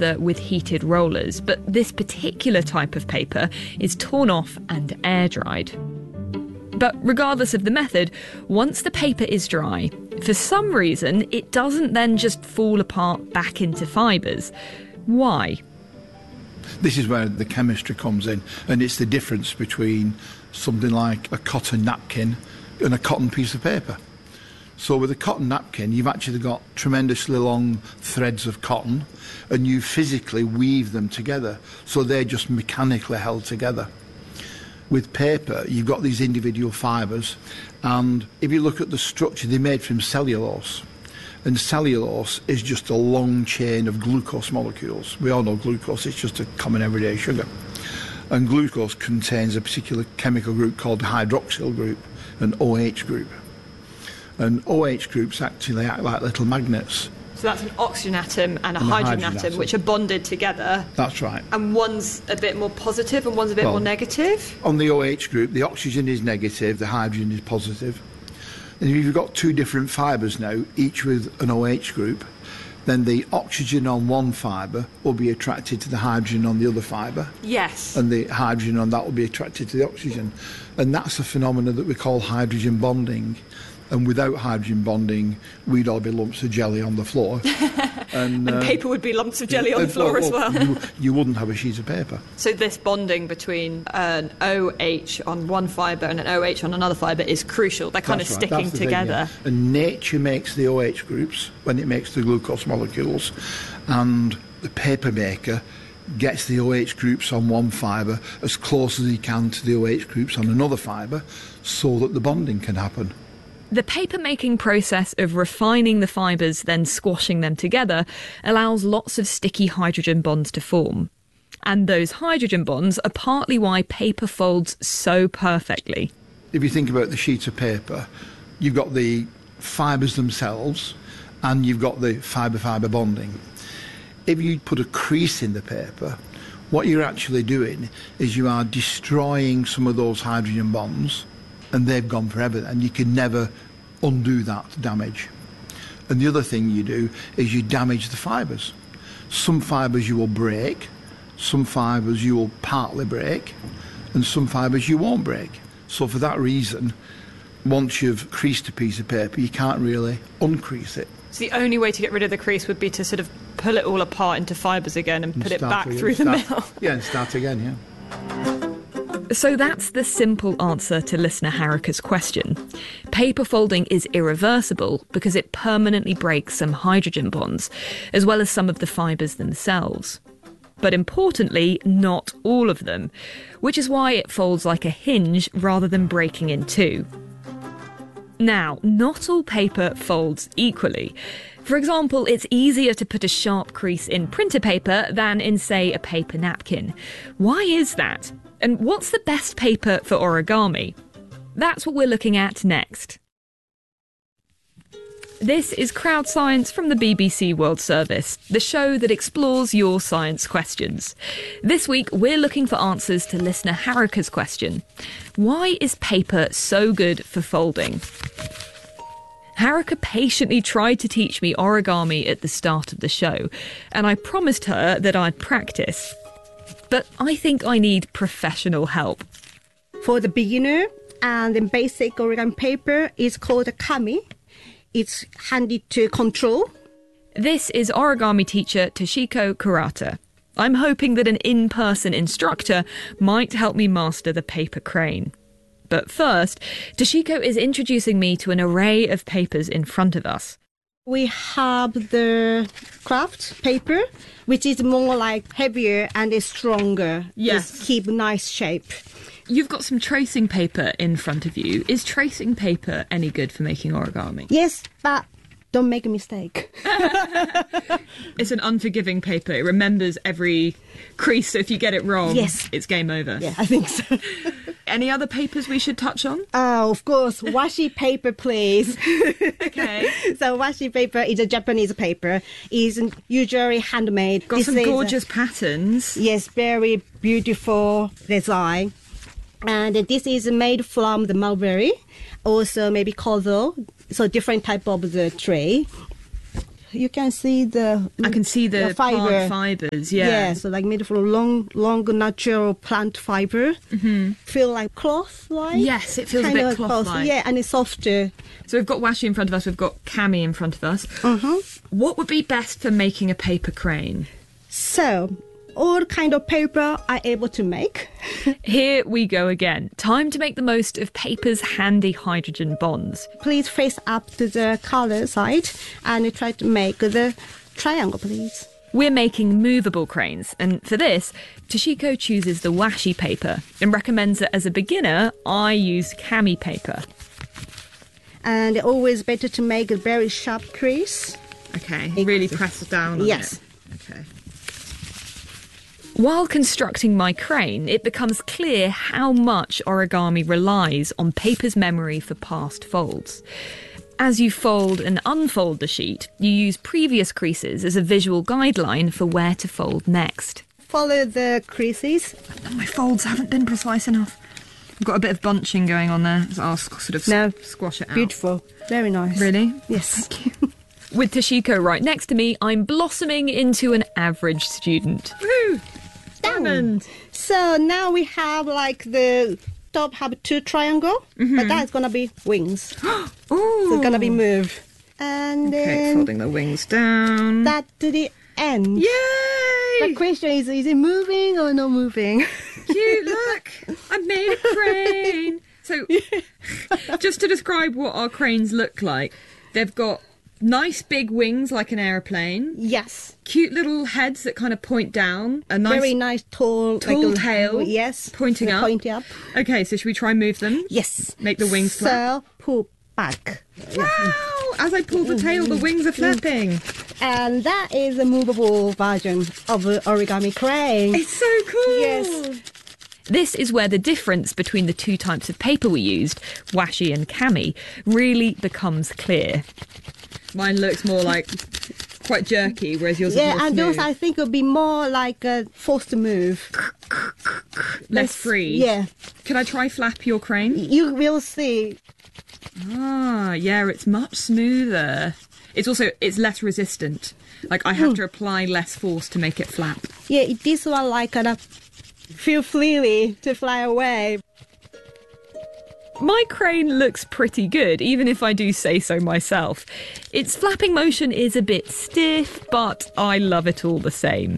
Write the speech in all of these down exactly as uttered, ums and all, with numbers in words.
together with heated rollers, but this particular type of paper is torn off and air-dried. But regardless of the method, once the paper is dry, for some reason it doesn't then just fall apart back into fibres. Why? This is where the chemistry comes in, and it's the difference between something like a cotton napkin and a cotton piece of paper. So with a cotton napkin, you've actually got tremendously long threads of cotton, and you physically weave them together, so they're just mechanically held together. With paper, you've got these individual fibres, and if you look at the structure, they're made from cellulose. And cellulose is just a long chain of glucose molecules. We all know glucose, it's just a common everyday sugar. And glucose contains a particular chemical group called the hydroxyl group, an O H group. And O H groups actually act like little magnets. So that's an oxygen atom and a, and hydrogen, a hydrogen atom, atom, which are bonded together. That's right. And one's a bit more positive and one's a bit well, more negative? On the O H group, the oxygen is negative, the hydrogen is positive. And if you've got two different fibres now, each with an O H group, then the oxygen on one fibre will be attracted to the hydrogen on the other fibre. Yes. And the hydrogen on that will be attracted to the oxygen. And that's a phenomenon that we call hydrogen bonding. And without hydrogen bonding, we'd all be lumps of jelly on the floor. And, and uh, paper would be lumps of jelly on the floor well, as well. You, you wouldn't have a sheet of paper. So this bonding between an O H on one fibre and an O H on another fibre is crucial. They're kind That's of right. sticking That's the together. Thing, yeah. And nature makes the O H groups when it makes the glucose molecules. And the paper maker gets the O H groups on one fibre as close as he can to the O H groups on another fibre so that the bonding can happen. The paper-making process of refining the fibres, then squashing them together, allows lots of sticky hydrogen bonds to form. And those hydrogen bonds are partly why paper folds so perfectly. If you think about the sheet of paper, you've got the fibres themselves and you've got the fibre-fibre bonding. If you put a crease in the paper, what you're actually doing is you are destroying some of those hydrogen bonds, and they've gone forever, and you can never undo that damage. And the other thing you do is you damage the fibres. Some fibres you will break, some fibres you will partly break, and some fibres you won't break. So for that reason, once you've creased a piece of paper, you can't really uncrease it. So the only way to get rid of the crease would be to sort of pull it all apart into fibres again and, and put it back again, through start, the mill. Yeah, and start again, yeah. So that's the simple answer to listener Haruka's question. Paper folding is irreversible because it permanently breaks some hydrogen bonds, as well as some of the fibres themselves. But importantly, not all of them, which is why it folds like a hinge rather than breaking in two. Now, not all paper folds equally. For example, it's easier to put a sharp crease in printer paper than in, say, a paper napkin. Why is that? And what's the best paper for origami? That's what we're looking at next. This is Crowd Science from the B B C World Service, the show that explores your science questions. This week, we're looking for answers to listener Haruka's question. Why is paper so good for folding? Haruka patiently tried to teach me origami at the start of the show, and I promised her that I'd practice. But I think I need professional help. For the beginner, and the basic origami paper is called a kami. It's handy to control. This is origami teacher Toshiko Kurata. I'm hoping that an in-person instructor might help me master the paper crane. But first, Toshiko is introducing me to an array of papers in front of us. We have the craft paper, which is more like heavier and is stronger. Yes. Just keep nice shape. You've got some tracing paper in front of you. Is tracing paper any good for making origami? Yes, but don't make a mistake. It's an unforgiving paper. It remembers every crease, so if you get it wrong, yes, it's game over. Yeah, I think so. Any other papers we should touch on? Oh, of course. Washi paper, please. Okay. So washi paper is a Japanese paper. It's usually handmade. Got this some gorgeous a, patterns. Yes, very beautiful design. And this is made from the mulberry, also maybe kozo, so different type of the tray. you can see the... I can see the, the fiber. plant fibers, yeah. Yeah, so like made from long, long natural plant fiber. Mm-hmm. Feel like cloth-like. Yes, it feels kind a bit of cloth-like. cloth. Yeah, and it's softer. So we've got washi in front of us, we've got kami in front of us. Mm-hmm. What would be best for making a paper crane? So, all kind of paper are able to make. Here we go again. Time to make the most of paper's handy hydrogen bonds. Please face up to the color side and try to make the triangle, please. We're making movable cranes, and for this, Toshiko chooses the washi paper and recommends that as a beginner, I use kami paper. And always better to make a very sharp crease. Okay, really press down on yes. it. Okay. While constructing my crane, it becomes clear how much origami relies on paper's memory for past folds. As you fold and unfold the sheet, you use previous creases as a visual guideline for where to fold next. Follow the creases. My folds haven't been precise enough. I've got a bit of bunching going on there, so I'll sort of no. squash it out. Beautiful. Very nice. Really? Yes. Thank you. With Toshiko right next to me, I'm blossoming into an average student. Woo! Diamond! So now we have like the top have two triangle, mm-hmm. but that's gonna be wings. Ooh. So it's gonna be moved. And okay, then folding the wings down. That to the end. Yay! The question is, is it moving or not moving? Cute, look! I made a crane! So, just to describe what our cranes look like, they've got nice big wings like an aeroplane. Yes. Cute little heads that kind of point down. A nice, very nice tall, tall like a, tail. Yes. Pointing up. Pointing up. Okay, so should we try and move them? Yes. Make the wings flap. So pull back. Wow! As I pull the tail, the wings are flapping. And that is a movable version of the origami crane. It's so cool. Yes. This is where the difference between the two types of paper we used, washi and kami, really becomes clear. Mine looks more like quite jerky, whereas yours yeah, is more and smooth. those I think would be more like a forced move. Less free. Yeah. Can I try flap your crane? You will see. Ah, yeah, it's much smoother. It's also, it's less resistant. Like, I have Hmm. to apply less force to make it flap. Yeah, this one like uh, feel freely to fly away. My crane looks pretty good, even if I do say so myself. Its flapping motion is a bit stiff, but I love it all the same.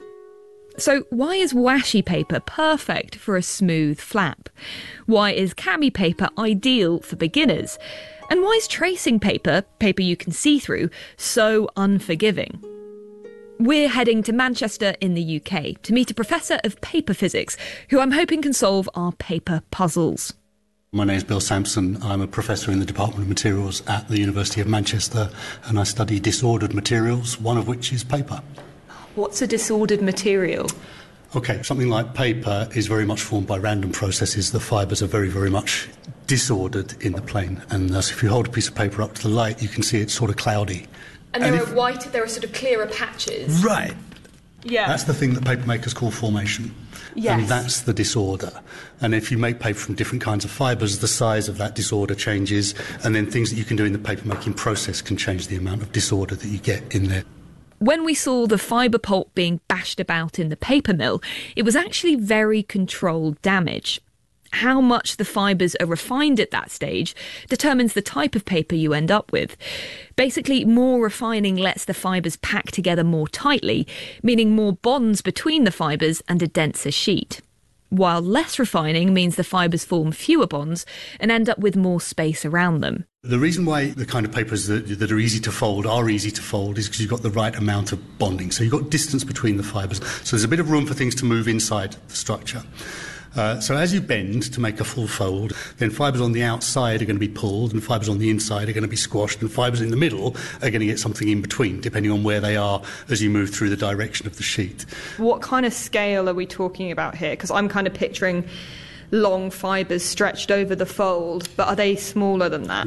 So why is washi paper perfect for a smooth flap? Why is kami paper ideal for beginners? And why is tracing paper, paper you can see through, so unforgiving? We're heading to Manchester in the U K to meet a professor of paper physics who I'm hoping can solve our paper puzzles. My name is Bill Sampson. I'm a professor in the Department of Materials at the University of Manchester, and I study disordered materials, one of which is paper. What's a disordered material? Okay, something like paper is very much formed by random processes. The fibres are very, very much disordered in the plane, and thus if you hold a piece of paper up to the light, you can see it's sort of cloudy. And, and there if, are white, there are sort of clearer patches. Right. Yeah. That's the thing that paper makers call formation. Yes. And that's the disorder. And if you make paper from different kinds of fibres, the size of that disorder changes, and then things that you can do in the paper making process can change the amount of disorder that you get in there. When we saw the fibre pulp being bashed about in the paper mill, it was actually very controlled damage. How much the fibres are refined at that stage determines the type of paper you end up with. Basically, more refining lets the fibres pack together more tightly, meaning more bonds between the fibres and a denser sheet. While less refining means the fibres form fewer bonds and end up with more space around them. The reason why the kind of papers that, that are easy to fold are easy to fold is because you've got the right amount of bonding. So you've got distance between the fibres. So there's a bit of room for things to move inside the structure. Uh, so as you bend to make a full fold, then fibres on the outside are going to be pulled and fibres on the inside are going to be squashed, and fibres in the middle are going to get something in between, depending on where they are as you move through the direction of the sheet. What kind of scale are we talking about here? Because I'm kind of picturing long fibres stretched over the fold, but are they smaller than that? Yeah.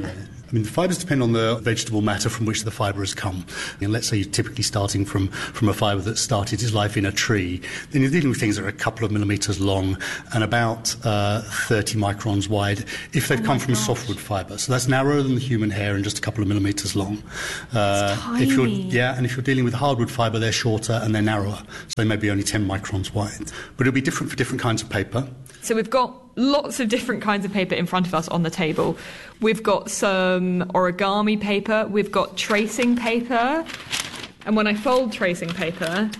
I mean, the fibres depend on the vegetable matter from which the fibre has come. And let's say you're typically starting from, from a fibre that started its life in a tree, then you're dealing with things that are a couple of millimetres long and about uh, thirty microns wide if they've oh come from gosh. softwood fibre. So that's narrower than the human hair and just a couple of millimetres long. Uh, it's tiny. If you're, yeah, and if you're dealing with hardwood fibre, they're shorter and they're narrower. So they may be only ten microns wide. But it'll be different for different kinds of paper. So we've got lots of different kinds of paper in front of us on the table. We've got some origami paper, we've got tracing paper, and when I fold tracing paper,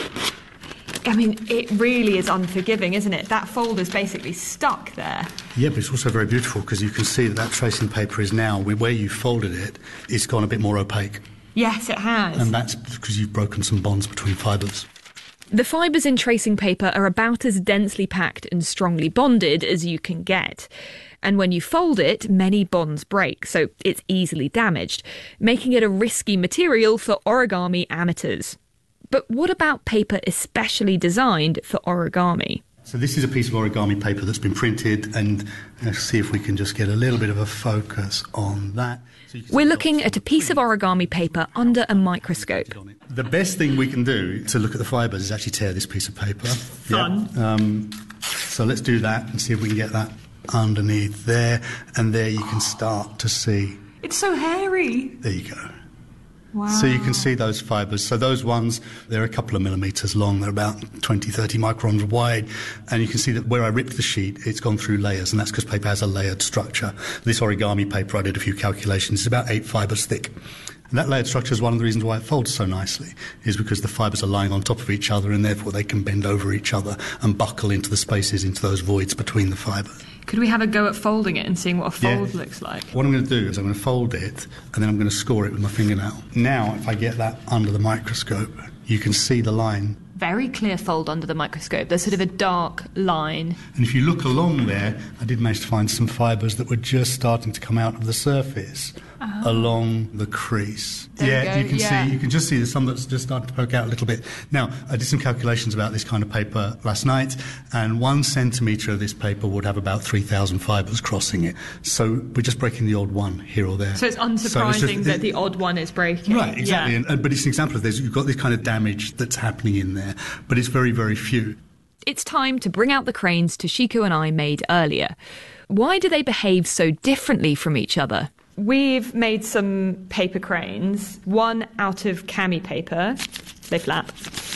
I mean, it really is unforgiving, isn't it? That fold is basically stuck there. Yeah, but it's also very beautiful because you can see that that tracing paper is now, where you folded it, it's gone a bit more opaque. Yes, it has. And that's because you've broken some bonds between fibres. The fibres in tracing paper are about as densely packed and strongly bonded as you can get. And when you fold it, many bonds break, so it's easily damaged, making it a risky material for origami amateurs. But what about paper especially designed for origami? So this is a piece of origami paper that's been printed, and let's see if we can just get a little bit of a focus on that. So We're looking at a piece of origami paper under a microscope. The best thing we can do to look at the fibres is actually tear this piece of paper. Fun. Yeah. Um, so let's do that and see if we can get that underneath there, and there you can start to see. It's so hairy. There you go. Wow. So you can see those fibres. So those ones, they're a couple of millimetres long. They're about twenty, thirty microns wide. And you can see that where I ripped the sheet, it's gone through layers, and that's because paper has a layered structure. This origami paper, I did a few calculations, it's about eight fibres thick. And that layered structure is one of the reasons why it folds so nicely, is because the fibres are lying on top of each other, and therefore they can bend over each other and buckle into the spaces, into those voids between the fibres. Could we have a go at folding it and seeing what a fold Yeah. looks like? What I'm going to do is I'm going to fold it, and then I'm going to score it with my fingernail. Now, if I get that under the microscope, you can see the line. Very clear fold under the microscope. There's sort of a dark line. And if you look along there, I did manage to find some fibres that were just starting to come out of the surface Oh. along the crease. There yeah, we go, you can yeah. see, you can just see there's some that's just starting to poke out a little bit. Now, I did some calculations about this kind of paper last night, and one centimetre of this paper would have about three thousand fibres crossing it. So we're just breaking the odd one here or there. So it's So unsurprising just- that the odd one is breaking. Right, exactly. Yeah. And, and, but it's an example of this. You've got this kind of damage that's happening in there, but it's very, very few. It's time to bring out the cranes Toshiko and I made earlier. Why do they behave so differently from each other? We've made some paper cranes, one out of cami paper, they flap,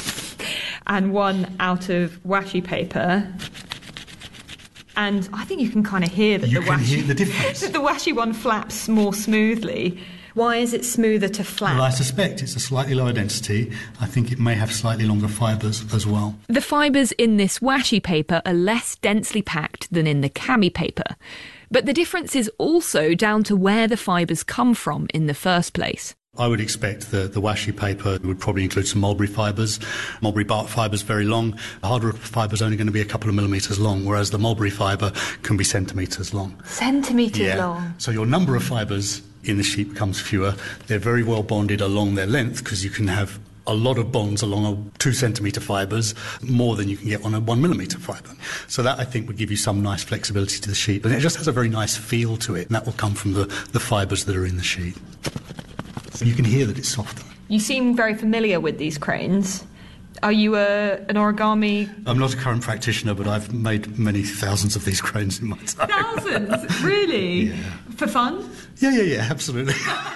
and one out of washi paper. And I think you can kind of hear that You the can washi hear the difference. that the washi one flaps more smoothly. Why is it smoother to flap? Well, I suspect it's a slightly lower density. I think it may have slightly longer fibres as well. The fibres in this washi paper are less densely packed than in the cami paper. But the difference is also down to where the fibres come from in the first place. I would expect the, the washi paper would probably include some mulberry fibres. Mulberry bark fibre is very long. The hardwood fibre is only going to be a couple of millimetres long, whereas the mulberry fibre can be centimetres long. Centimetres long. So your number of fibres in the sheet becomes fewer. They're very well bonded along their length because you can have a lot of bonds along a two centimetre fibres, more than you can get on a one millimetre fibre. So that, I think, would give you some nice flexibility to the sheet. But it just has a very nice feel to it, and that will come from the, the fibres that are in the sheet. So you can hear that it's softer. You seem very familiar with these cranes. Are you a, an origami... I'm not a current practitioner, but I've made many thousands of these cranes in my time. Thousands? Really? Yeah. For fun? Yeah, yeah, yeah, absolutely.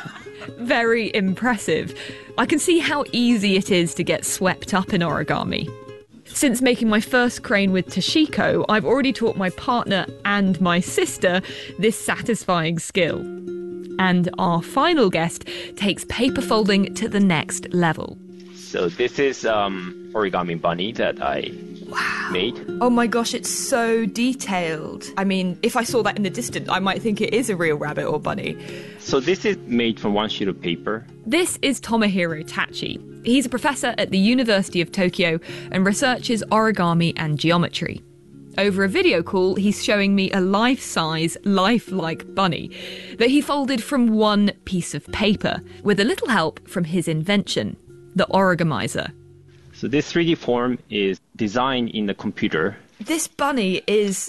Very impressive. I can see how easy it is to get swept up in origami. Since making my first crane with Toshiko, I've already taught my partner and my sister this satisfying skill. And our final guest takes paper folding to the next level. So this is um, origami bunny that I Wow. made. Oh my gosh, it's so detailed. I mean, if I saw that in the distance, I might think it is a real rabbit or bunny. So this is made from one sheet of paper. This is Tomohiro Tachi. He's a professor at the University of Tokyo and researches origami and geometry. Over a video call, he's showing me a life-size, lifelike bunny that he folded from one piece of paper, with a little help from his invention, the origamizer. So this three D form is designed in the computer. This bunny is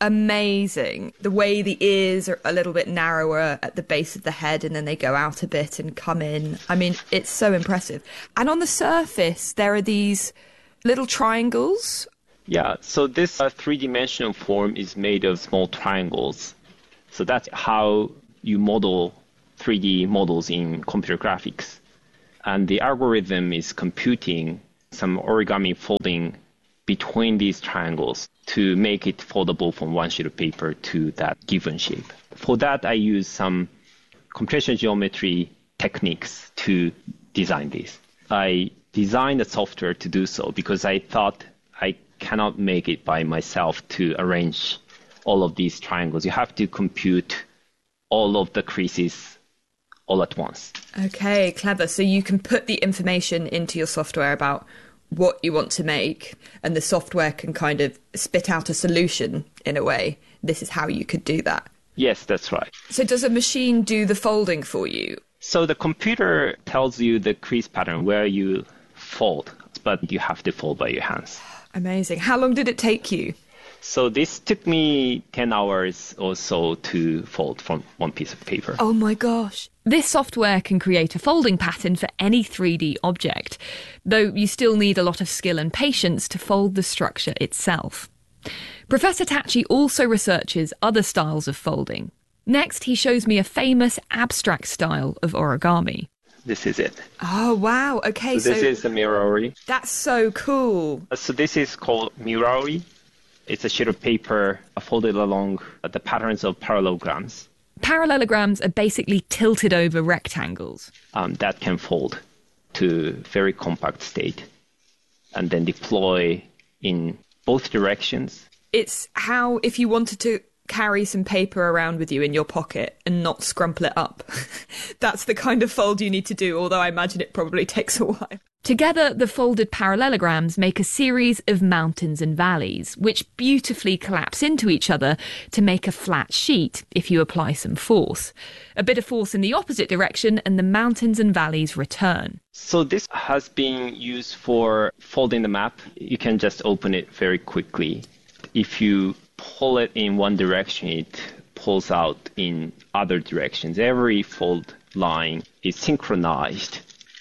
amazing. The way the ears are a little bit narrower at the base of the head and then they go out a bit and come in. I mean, it's so impressive. And on the surface, there are these little triangles. Yeah, so this uh, three-dimensional form is made of small triangles. So that's how you model three D models in computer graphics. And the algorithm is computing some origami folding between these triangles to make it foldable from one sheet of paper to that given shape. For that, I use some computational geometry techniques to design this. I designed the software to do so because I thought I cannot make it by myself to arrange all of these triangles. You have to compute all of the creases all at once. Okay, clever. So you can put the information into your software about what you want to make, and the software can kind of spit out a solution in a way. This is how you could do that. Yes, that's right. So does a machine do the folding for you? So the computer tells you the crease pattern where you fold, but you have to fold by your hands. Amazing. How long did it take you? So this took me ten hours or so to fold from one piece of paper. Oh my gosh. This software can create a folding pattern for any three D object, though you still need a lot of skill and patience to fold the structure itself. Professor Tachi also researches other styles of folding. Next, he shows me a famous abstract style of origami. This is it. Oh, wow. Okay, so... This so is the Miraori. That's so cool. So this is called Miraori. It's a sheet of paper folded along the patterns of parallelograms. Parallelograms are basically tilted over rectangles. Um, that can fold to very compact state and then deploy in both directions. It's how if you wanted to carry some paper around with you in your pocket and not scrumple it up. That's the kind of fold you need to do, although I imagine it probably takes a while. Together, the folded parallelograms make a series of mountains and valleys, which beautifully collapse into each other to make a flat sheet if you apply some force. A bit of force in the opposite direction and the mountains and valleys return. So this has been used for folding the map. You can just open it very quickly. If you pull it in one direction, it pulls out in other directions. Every fold line is synchronized.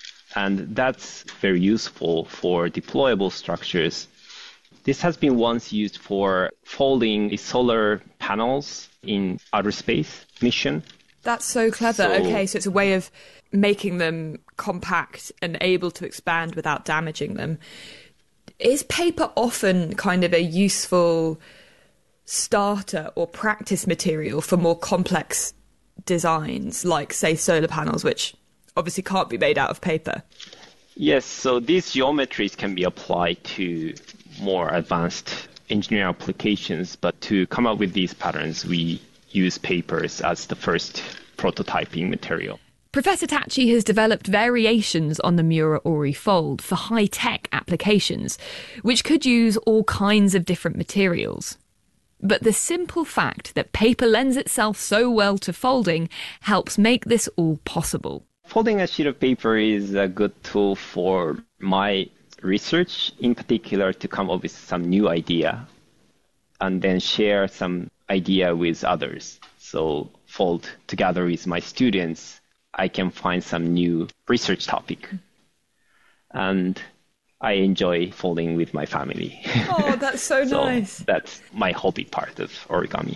And that's very useful for deployable structures. This has been once used for folding solar panels in outer space mission. That's so clever. So, okay, so it's a way of making them compact and able to expand without damaging them. Is paper often kind of a useful starter or practice material for more complex designs, like, say, solar panels, which obviously can't be made out of paper? Yes, so these geometries can be applied to more advanced engineering applications, but to come up with these patterns, we use papers as the first prototyping material. Professor Tachi has developed variations on the Muraori fold for high-tech applications, which could use all kinds of different materials. But the simple fact that paper lends itself so well to folding helps make this all possible. Folding a sheet of paper is a good tool for my research, in particular to come up with some new idea and then share some idea with others. So fold together with my students, I can find some new research topic. And I enjoy folding with my family. Oh, that's so, so nice. That's my hobby part of origami.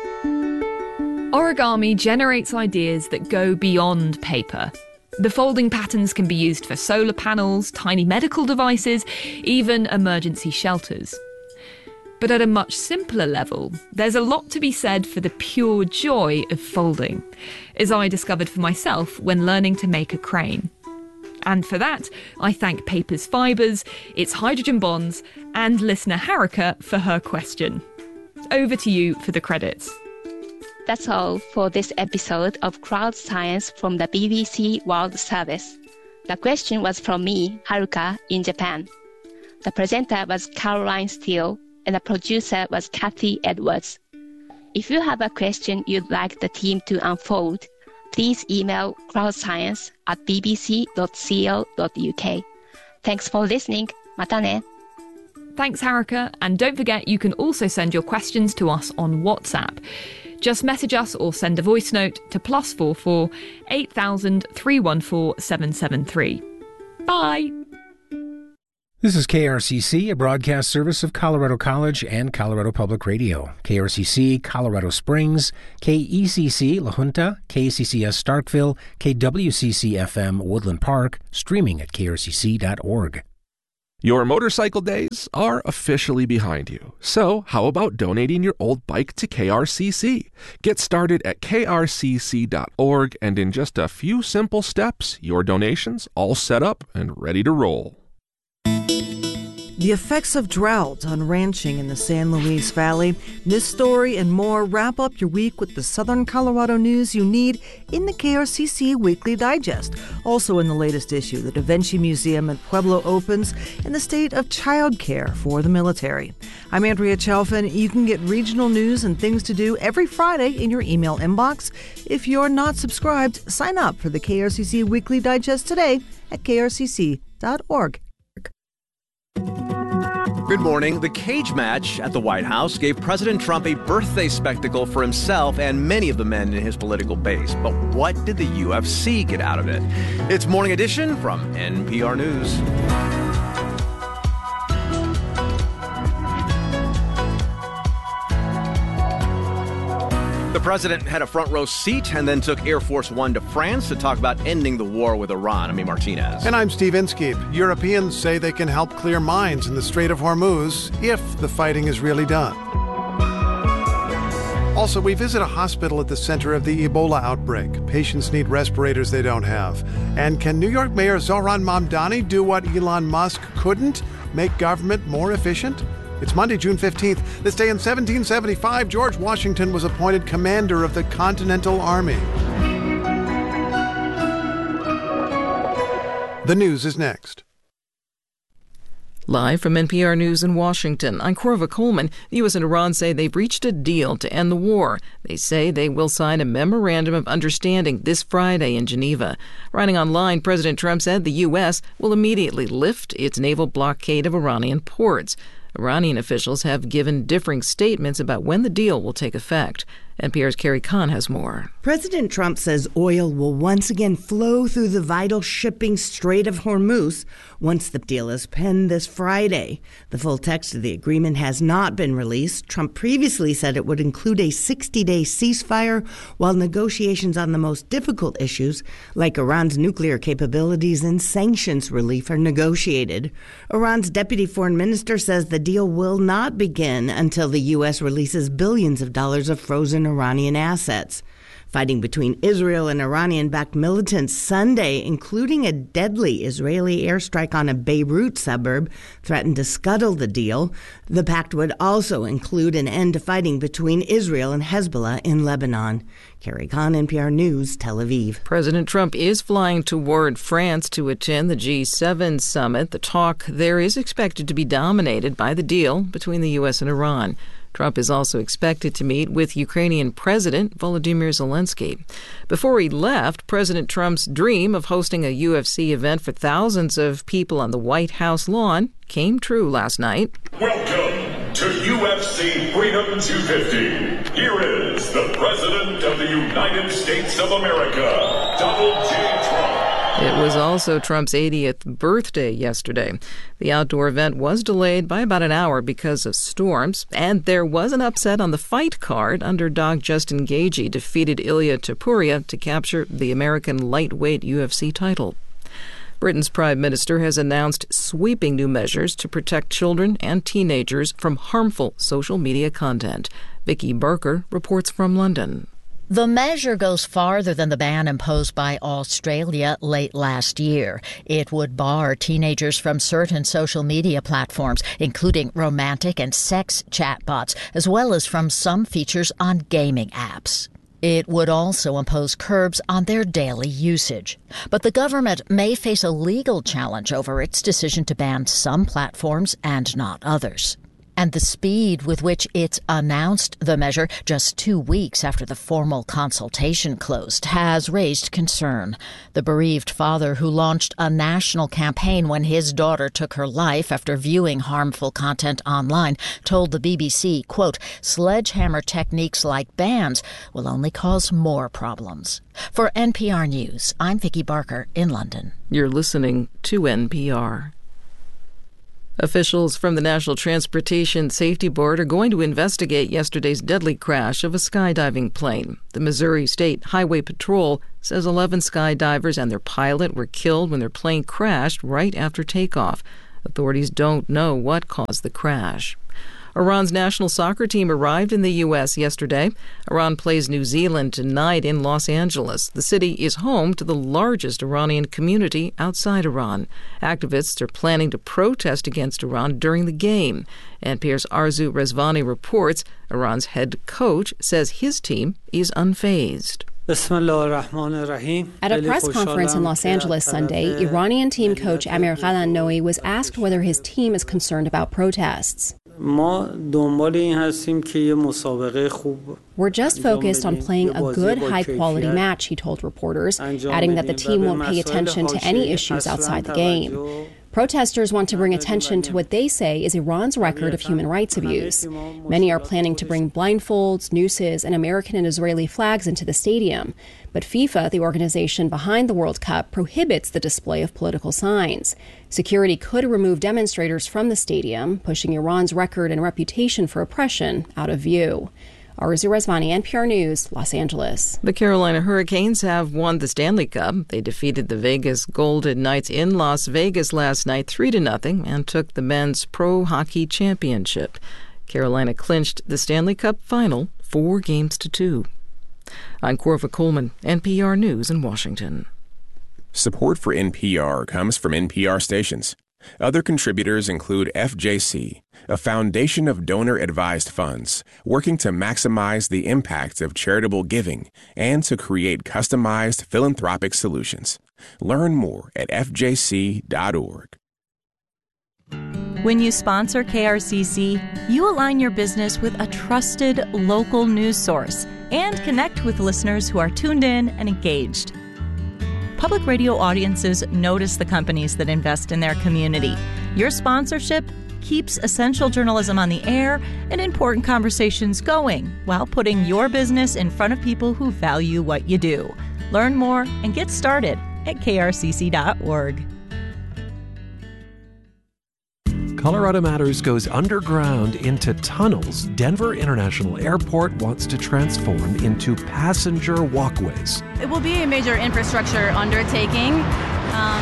Origami generates ideas that go beyond paper. The folding patterns can be used for solar panels, tiny medical devices, even emergency shelters. But at a much simpler level, there's a lot to be said for the pure joy of folding, as I discovered for myself when learning to make a crane. And for that, I thank Paper's fibres, its hydrogen bonds, and listener Haruka for her question. Over to you for the credits. That's all for this episode of Crowd Science from the B B C World Service. The question was from me, Haruka, in Japan. The presenter was Caroline Steele, and the producer was Kathy Edwards. If you have a question you'd like the team to unfold, please email crowdscience at b b c dot co dot u k. Thanks for listening. Mata ne! Thanks, Haruka. And don't forget, you can also send your questions to us on WhatsApp. Just message us or send a voice note to plus four four eight thousand three one four seven seven three. Bye. This is K R C C, a broadcast service of Colorado College and Colorado Public Radio. K R C C Colorado Springs, K E C C La Junta, K C C S Starkville, K W C C F M Woodland Park, streaming at K R C C dot org. Your motorcycle days are officially behind you. So how about donating your old bike to K R C C? Get started at K R C C dot org, and in just a few simple steps, your donation's all set up and ready to roll. The effects of drought on ranching in the San Luis Valley. This story and more wrap up your week with the Southern Colorado news you need in the K R C C Weekly Digest. Also in the latest issue, the Da Vinci Museum at Pueblo opens and the state of child care for the military. I'm Andrea Chalfin. You can get regional news and things to do every Friday in your email inbox. If you're not subscribed, sign up for the K R C C Weekly Digest today at K R C C dot org. Good morning. The cage match at the White House gave President Trump a birthday spectacle for himself and many of the men in his political base. But what did the U F C get out of it? It's Morning Edition from N P R News. The president had a front row seat and then took Air Force One to France to talk about ending the war with Iran. I'm Martinez. And I'm Steve Inskeep. Europeans say they can help clear mines in the Strait of Hormuz if the fighting is really done. Also, we visit a hospital at the center of the Ebola outbreak. Patients need respirators they don't have. And can New York Mayor Zohran Mamdani do what Elon Musk couldn't? Make government more efficient? It's Monday, June fifteenth. This day in seventeen seventy-five, George Washington was appointed commander of the Continental Army. The news is next. Live from N P R News in Washington, I'm Corva Coleman. The U S and Iran say they've reached a deal to end the war. They say they will sign a memorandum of understanding this Friday in Geneva. Writing online, President Trump said the U S will immediately lift its naval blockade of Iranian ports. Iranian officials have given differing statements about when the deal will take effect. N P R's Carrie Kahn has more. President Trump says oil will once again flow through the vital shipping Strait of Hormuz once the deal is penned this Friday. The full text of the agreement has not been released. Trump previously said it would include a sixty-day ceasefire while negotiations on the most difficult issues, like Iran's nuclear capabilities and sanctions relief, are negotiated. Iran's deputy foreign minister says the deal will not begin until the U S releases billions of dollars of frozen Iranian assets. Fighting between Israel and Iranian-backed militants Sunday, including a deadly Israeli airstrike on a Beirut suburb, threatened to scuttle the deal. The pact would also include an end to fighting between Israel and Hezbollah in Lebanon. Carrie Kahn, N P R News, Tel Aviv. President Trump is flying toward France to attend the G seven summit. The talk there is expected to be dominated by the deal between the U S and Iran. Trump is also expected to meet with Ukrainian President Volodymyr Zelensky. Before he left, President Trump's dream of hosting a U F C event for thousands of people on the White House lawn came true last night. Welcome to U F C Freedom two fifty. Here is the President of the United States of America, Donald J. Trump. It was also Trump's eightieth birthday yesterday. The outdoor event was delayed by about an hour because of storms, and there was an upset on the fight card. Underdog Justin Gaethje defeated Ilia Topuria to capture the American lightweight U F C title. Britain's Prime Minister has announced sweeping new measures to protect children and teenagers from harmful social media content. Vicky Barker reports from London. The measure goes farther than the ban imposed by Australia late last year. It would bar teenagers from certain social media platforms, including romantic and sex chatbots, as well as from some features on gaming apps. It would also impose curbs on their daily usage. But the government may face a legal challenge over its decision to ban some platforms and not others. And the speed with which it announced the measure just two weeks after the formal consultation closed has raised concern. The bereaved father who launched a national campaign when his daughter took her life after viewing harmful content online told the B B C, quote, sledgehammer techniques like bans will only cause more problems. For N P R News, I'm Vicki Barker in London. You're listening to N P R. Officials from the National Transportation Safety Board are going to investigate yesterday's deadly crash of a skydiving plane. The Missouri State Highway Patrol says eleven skydivers and their pilot were killed when their plane crashed right after takeoff. Authorities don't know what caused the crash. Iran's national soccer team arrived in the U S yesterday. Iran plays New Zealand tonight in Los Angeles. The city is home to the largest Iranian community outside Iran. Activists are planning to protest against Iran during the game. N P R's Arzu Rezvani reports Iran's head coach says his team is unfazed. At a press conference in Los Angeles Sunday, Iranian team coach Amir Ghalanoi was asked whether his team is concerned about protests. We're just focused on playing a good, high-quality match, he told reporters, adding that the team won't pay attention to any issues outside the game. Protesters want to bring attention to what they say is Iran's record of human rights abuse. Many are planning to bring blindfolds, nooses, and American and Israeli flags into the stadium. But FIFA, the organization behind the World Cup, prohibits the display of political signs. Security could remove demonstrators from the stadium, pushing Iran's record and reputation for oppression out of view. Arzu Rezvani, N P R News, Los Angeles. The Carolina Hurricanes have won the Stanley Cup. They defeated the Vegas Golden Knights in Las Vegas last night three to nothing and took the men's Pro Hockey Championship. Carolina clinched the Stanley Cup final four games to two. I'm Corva Coleman, N P R News in Washington. Support for N P R comes from N P R stations. Other contributors include F J C, a foundation of donor-advised funds working to maximize the impact of charitable giving and to create customized philanthropic solutions. Learn more at F J C dot org. When you sponsor K R C C, you align your business with a trusted local news source and connect with listeners who are tuned in and engaged. Public radio audiences notice the companies that invest in their community. Your sponsorship keeps essential journalism on the air and important conversations going while putting your business in front of people who value what you do. Learn more and get started at K R C C dot org. Colorado Matters goes underground into tunnels Denver International Airport wants to transform into passenger walkways. It will be a major infrastructure undertaking. Um,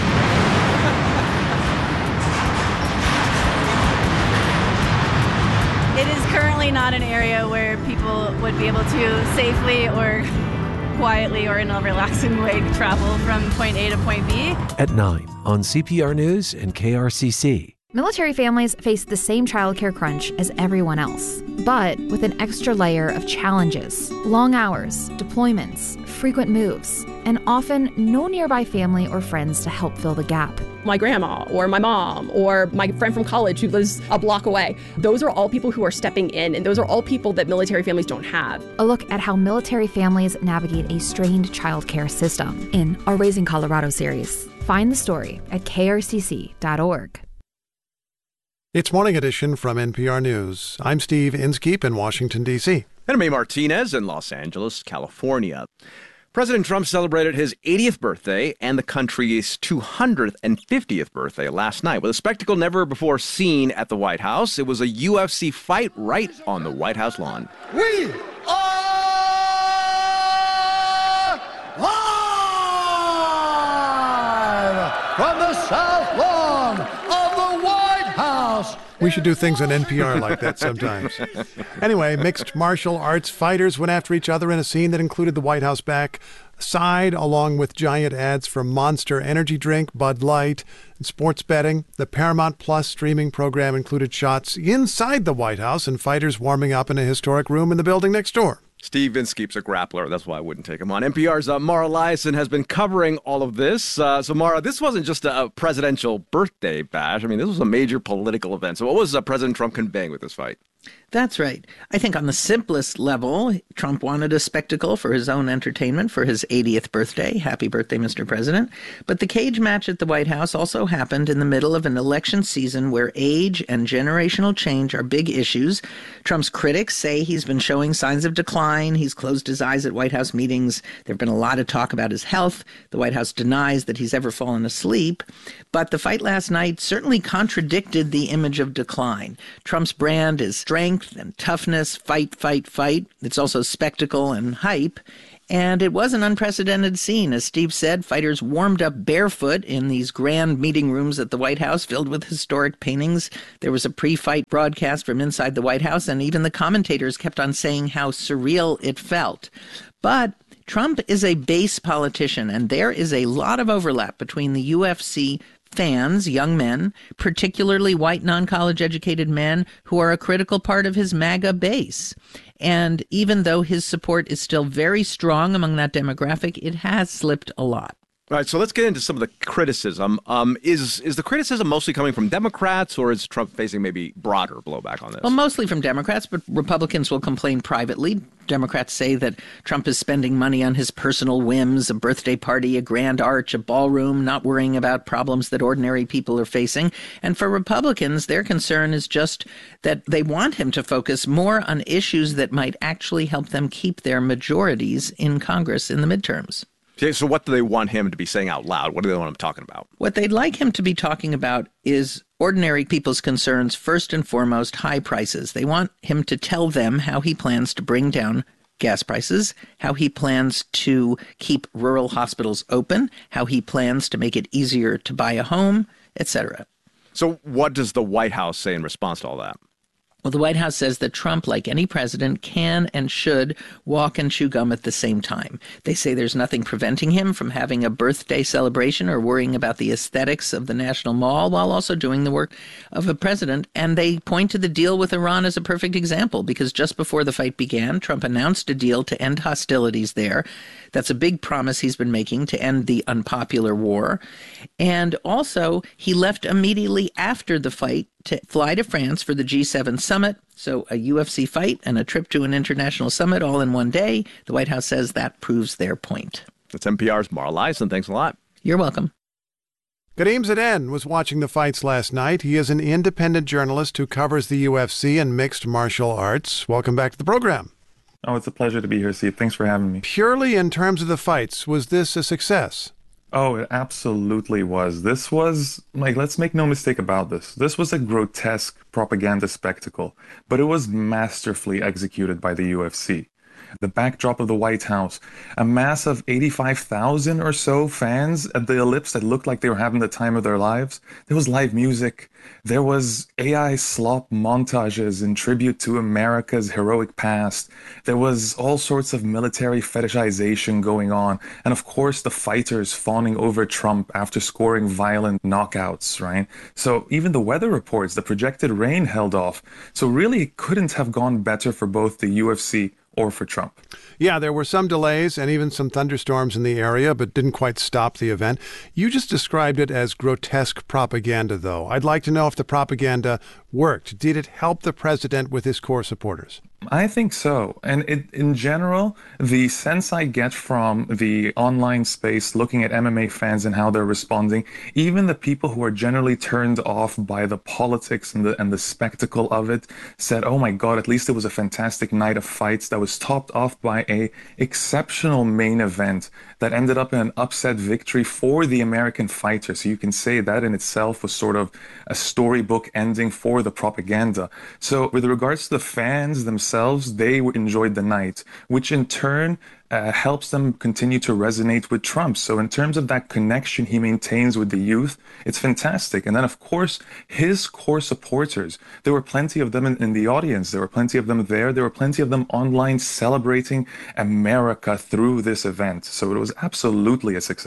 it is currently not an area where people would be able to safely or quietly or in a relaxing way travel from point A to point B. At nine on C P R News and K R C C. Military families face the same childcare crunch as everyone else, but with an extra layer of challenges. Long hours, deployments, frequent moves, and often no nearby family or friends to help fill the gap. My grandma or my mom or my friend from college who lives a block away. Those are all people who are stepping in, and those are all people that military families don't have. A look at how military families navigate a strained childcare system in our Raising Colorado series. Find the story at K R C C dot org. It's Morning Edition from N P R News. I'm Steve Inskeep in Washington, D C And I'm May Martinez in Los Angeles, California. President Trump celebrated his eightieth birthday and the country's two hundred fiftieth birthday last night with a spectacle never before seen at the White House. It was a U F C fight right on the White House lawn. We are live from the South Lawn of the White House. We should do things on N P R like that sometimes. Anyway, mixed martial arts fighters went after each other in a scene that included the White House back side, along with giant ads for Monster Energy Drink, Bud Light, and sports betting. The Paramount Plus streaming program included shots inside the White House and fighters warming up in a historic room in the building next door. Steve Inskeep's a grappler. That's why I wouldn't take him on. N P R's uh, Mara Liasson has been covering all of this. Uh, so, Mara, this wasn't just a, a presidential birthday bash. I mean, this was a major political event. So what was uh, President Trump conveying with this fight? That's right. I think on the simplest level, Trump wanted a spectacle for his own entertainment for his eightieth birthday. Happy birthday, Mister President. But the cage match at the White House also happened in the middle of an election season where age and generational change are big issues. Trump's critics say he's been showing signs of decline. He's closed his eyes at White House meetings. There have been a lot of talk about his health. The White House denies that he's ever fallen asleep. But the fight last night certainly contradicted the image of decline. Trump's brand is strength and toughness, fight, fight, fight. It's also spectacle and hype. And it was an unprecedented scene. As Steve said, fighters warmed up barefoot in these grand meeting rooms at the White House filled with historic paintings. There was a pre-fight broadcast from inside the White House, and even the commentators kept on saying how surreal it felt. But Trump is a base politician, and there is a lot of overlap between the U F C fans, young men, particularly white non-college educated men who are a critical part of his MAGA base. And even though his support is still very strong among that demographic, it has slipped a lot. All right, so let's get into some of the criticism. Um, is is the criticism mostly coming from Democrats, or is Trump facing maybe broader blowback on this? Well, mostly from Democrats, but Republicans will complain privately. Democrats say that Trump is spending money on his personal whims, a birthday party, a grand arch, a ballroom, not worrying about problems that ordinary people are facing. And for Republicans, their concern is just that they want him to focus more on issues that might actually help them keep their majorities in Congress in the midterms. Okay, so what do they want him to be saying out loud? What do they want him talking about? What they'd like him to be talking about is ordinary people's concerns, first and foremost, high prices. They want him to tell them how he plans to bring down gas prices, how he plans to keep rural hospitals open, how he plans to make it easier to buy a home, et cetera. So what does the White House say in response to all that? Well, the White House says that Trump, like any president, can and should walk and chew gum at the same time. They say there's nothing preventing him from having a birthday celebration or worrying about the aesthetics of the National Mall while also doing the work of a president. And they point to the deal with Iran as a perfect example, because just before the fight began, Trump announced a deal to end hostilities there. That's a big promise he's been making to end the unpopular war. And also, he left immediately after the fight to fly to France for the G seven summit. So a U F C fight and a trip to an international summit all in one day. The White House says that proves their point. That's N P R's Mara Liasson. Thanks a lot. You're welcome. Kadeem Zidan was watching the fights last night. He is an independent journalist who covers the U F C and mixed martial arts. Welcome back to the program. Oh, it's a pleasure to be here, Steve. Thanks for having me. Purely in terms of the fights, was this a success? Oh, it absolutely was. This was, like, let's make no mistake about this. This was a grotesque propaganda spectacle, but it was masterfully executed by the U F C. The backdrop of the White House, a mass of eighty-five thousand or so fans at the Ellipse that looked like they were having the time of their lives. There was live music. There was A I slop montages in tribute to America's heroic past. There was all sorts of military fetishization going on. And of course, the fighters fawning over Trump after scoring violent knockouts, right? So even the weather reports, the projected rain held off. So really, it couldn't have gone better for both the U F C or for Trump. Yeah, there were some delays and even some thunderstorms in the area, but didn't quite stop the event. You just described it as grotesque propaganda, though. I'd like to know if the propaganda worked. Did it help the president with his core supporters? I think so. And it, in general, the sense I get from the online space looking at M M A fans and how they're responding, even the people who are generally turned off by the politics and the and the spectacle of it said, oh my God, at least it was a fantastic night of fights that was topped off by a exceptional main event that ended up in an upset victory for the American fighter. So you can say that in itself was sort of a storybook ending for the propaganda. So with regards to the fans themselves, they enjoyed the night, which in turn uh, helps them continue to resonate with Trump. So in terms of that connection he maintains with the youth, it's fantastic. And then, of course, his core supporters, there were plenty of them in, in the audience. There were plenty of them there. There were plenty of them online celebrating America through this event. So it was absolutely a success.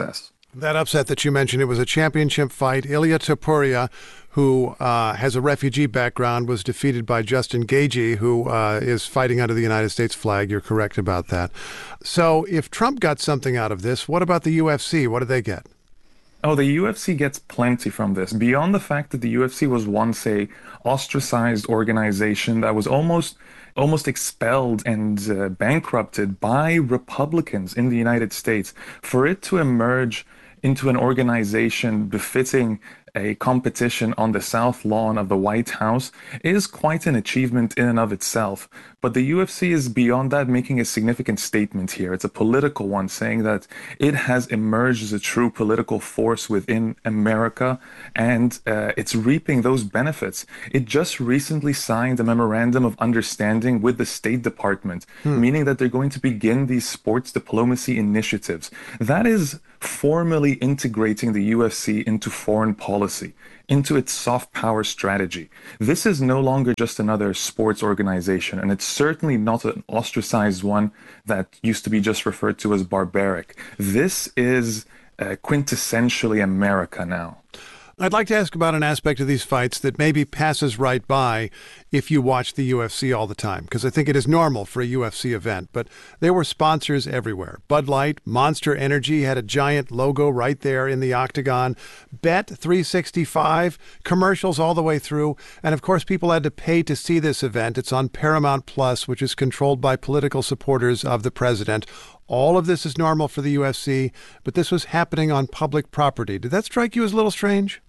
That upset that you mentioned, it was a championship fight. Ilia Topuria, who uh, has a refugee background, was defeated by Justin Gaethje, who uh, is fighting under the United States flag. You're correct about that. So if Trump got something out of this, what about the U F C? What did they get? Oh, the U F C gets plenty from this. Beyond the fact that the U F C was once a ostracized organization that was almost almost expelled and uh, bankrupted by Republicans in the United States, for it to emerge into an organization befitting a competition on the South Lawn of the White House is quite an achievement in and of itself. But the U F C is beyond that, making a significant statement here. It's a political one, saying that it has emerged as a true political force within America, and uh, it's reaping those benefits. It just recently signed a memorandum of understanding with the State Department, hmm. meaning that they're going to begin these sports diplomacy initiatives. That is formally integrating the U F C into foreign policy, into its soft power strategy. This is no longer just another sports organization, and it's certainly not an ostracized one that used to be just referred to as barbaric. This is uh, quintessentially America now. I'd like to ask about an aspect of these fights that maybe passes right by if you watch the U F C all the time, because I think it is normal for a U F C event, but there were sponsors everywhere. Bud Light, Monster Energy had a giant logo right there in the octagon, Bet three sixty-five, commercials all the way through, and of course people had to pay to see this event. It's on Paramount Plus, which is controlled by political supporters of the president. All of this is normal for the U F C, but this was happening on public property. Did that strike you as a little strange?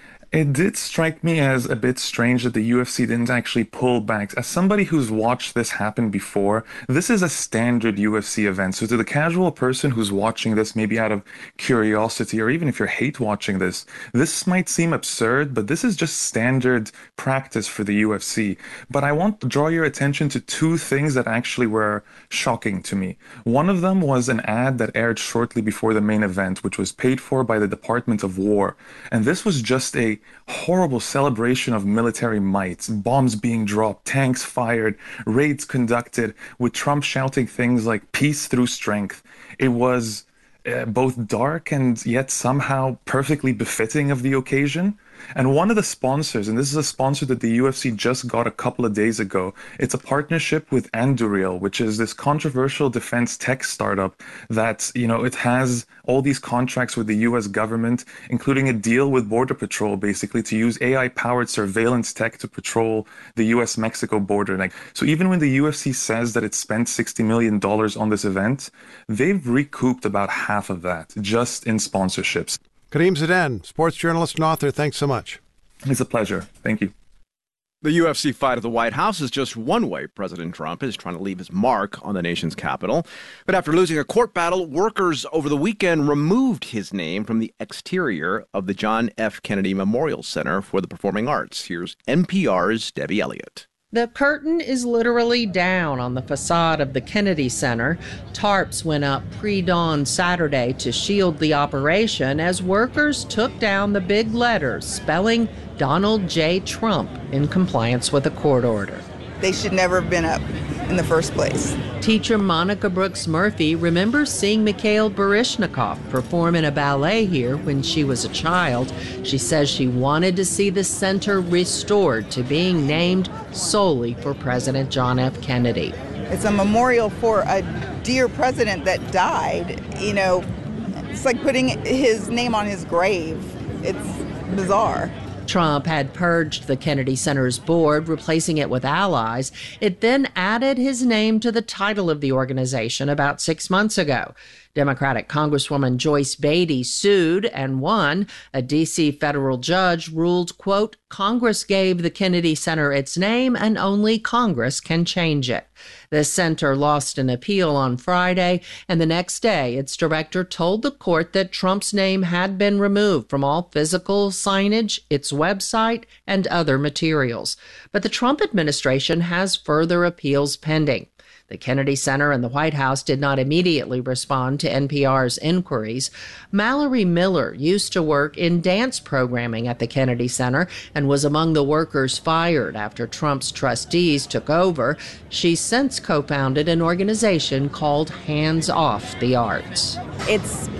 It did strike me as a bit strange that the U F C didn't actually pull back. As somebody who's watched this happen before, this is a standard U F C event. So to the casual person who's watching this, maybe out of curiosity, or even if you're hate watching this, this might seem absurd, but this is just standard practice for the U F C. But I want to draw your attention to two things that actually were shocking to me. One of them was an ad that aired shortly before the main event, which was paid for by the Department of War. And this was just a horrible celebration of military might, bombs being dropped, tanks fired, raids conducted, with Trump shouting things like peace through strength. It was uh, both dark and yet somehow perfectly befitting of the occasion. And one of the sponsors, and this is a sponsor that the U F C just got a couple of days ago, it's a partnership with Anduril, which is this controversial defense tech startup that, you know, it has all these contracts with the U S government, including a deal with Border Patrol, basically, to use A I-powered surveillance tech to patrol the U S Mexico border. Like, so even when the U F C says that it spent sixty million dollars on this event, they've recouped about half of that just in sponsorships. Karim Zidan, sports journalist and author, thanks so much. It's a pleasure. Thank you. The U F C fight at the White House is just one way President Trump is trying to leave his mark on the nation's capital. But after losing a court battle, workers over the weekend removed his name from the exterior of the John F. Kennedy Memorial Center for the Performing Arts. Here's N P R's Debbie Elliott. The curtain is literally down on the facade of the Kennedy Center. Tarps went up pre-dawn Saturday to shield the operation as workers took down the big letters spelling Donald J. Trump in compliance with a court order. They should never have been up in the first place. Teacher Monica Brooks Murphy remembers seeing Mikhail Baryshnikov perform in a ballet here when she was a child. She says she wanted to see the center restored to being named solely for President John F. Kennedy. It's a memorial for a dear president that died. You know, it's like putting his name on his grave. It's bizarre. Trump had purged the Kennedy Center's board, replacing it with allies. It then added his name to the title of the organization about six months ago. Democratic Congresswoman Joyce Beatty sued and won. A D C federal judge ruled, quote, Congress gave the Kennedy Center its name and only Congress can change it. The center lost an appeal on Friday, and the next day its director told the court that Trump's name had been removed from all physical signage, its website, and other materials. But the Trump administration has further appeals pending. The Kennedy Center and the White House did not immediately respond to N P R's inquiries. Mallory Miller used to work in dance programming at the Kennedy Center and was among the workers fired after Trump's trustees took over. She's since co-founded an organization called Hands Off the Arts. It's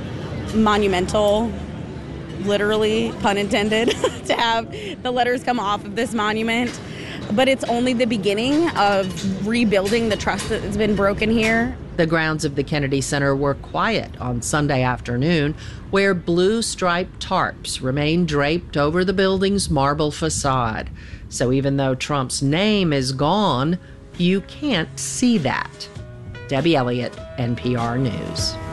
monumental, literally, pun intended, to have the letters come off of this monument. But it's only the beginning of rebuilding the trust that has been broken here. The grounds of the Kennedy Center were quiet on Sunday afternoon, where blue striped tarps remain draped over the building's marble facade. So even though Trump's name is gone, you can't see that. Debbie Elliott, N P R News.